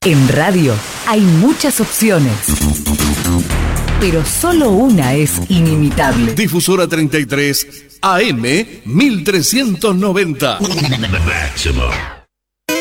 En radio hay muchas opciones, pero solo una es inimitable. Difusora 33 AM 1390.